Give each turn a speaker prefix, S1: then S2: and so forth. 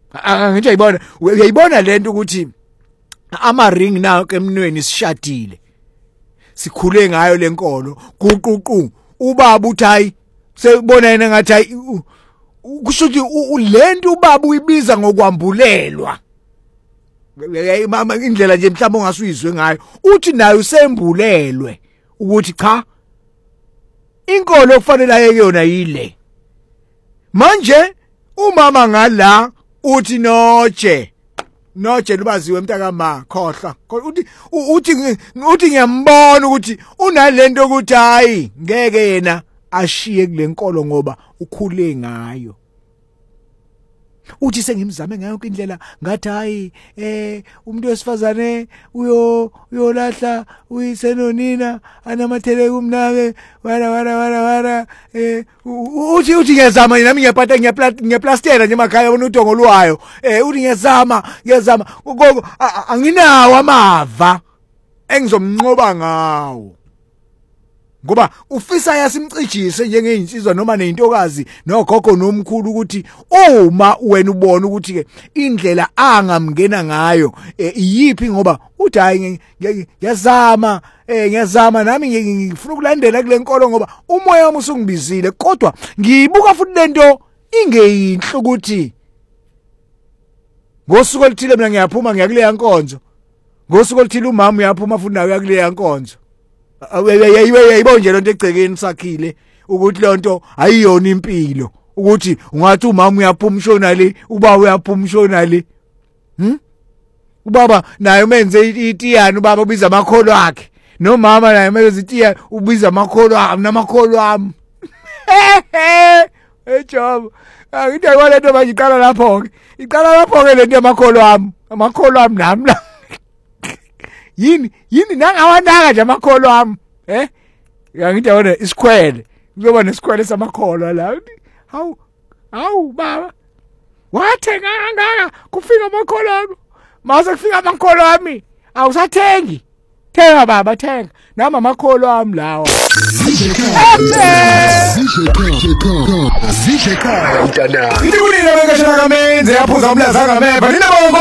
S1: Ngithi uyayibona lento ukuthi ama ring nawo emnweni sishadile. Sikhule ngayo lenkolo guququ ubaba uthi hayi sebona yena ngathi hayi kusho ukuthi lento ubaba uyibiza ngokwambulelwa. Mama indlela nje mhlawumbe ongasuyizwe ngayo uthi nayo usembulelwe ukuthi cha inkolo okufanele ayeke yona yile. Manje umama ngala uthi noje lubaziwe mntakama khohla uthi ngiyambona ukuthi unalento ukuthi hayi ngeke yena ashiye kule nkolo ngoba ukhule ngayo. Uthi sengimzame ngayo indlela ngathi hayi umuntu wesifazane uyolahla uyisenonina anamathele kumnake wara uthi ngiyazama nami ngiyaplastela nje emakhaya bona udongo lwayo uthi ngiyazama anginawo amava engizomnqoba ngawo ngoba ufisa yasimcijise njengeinsizwa noma neintokazi nogogo nomkhulu ukuthi uma wena ubona ukuthi ke indlela angamngena ngayo iyiphi ngoba uthi hayi ngiyazama nami ngifuna ukulandela kule nkolo ngoba umoya wami usungibizile kodwa ngiyibuka futhi lento ingeyinhle ukuthi ngosuku oluthile mina ngiyaphuma ngiyakuleya nkonzo ngosuku oluthile umama uyaphuma futhi nawe uyakuleya nkonzo. Yayibona nje lento egcekeni sakhile ukuthi lonto ayiyona impilo ukuthi ungathi umama uyaphuma ushona le ubaba uyaphuma ushona le ubaba naye menze itiyani ubaba ubiza amakholo akhe nomama naye menze itiyani ubiza amakholo ami namakholo ami ejob ngithi ayibona lento manje iqala lapho ke lento yamakholo ami nami la yini nangawanaka nje amakholo ami ngithi yona isikhwele kuzoba nesikhwele samakholo la hawu baba wathenga ngaka kufika amakholo ami mase kufika amakholo ami awusathengi thenga baba thenga nami amakholo ami lawa Zishe khaya mntana. Ngithi kunina bekashaka kamenze yaphuza umlaza ngameva nina